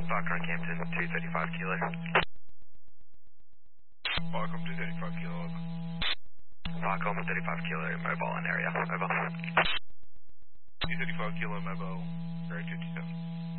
Stockholm, Campton, 235 kilo. Stockholm, 235 kilo. Stockholm, 35 kilo, mobile in area. Over. 235 kilo, mobile, grade 57.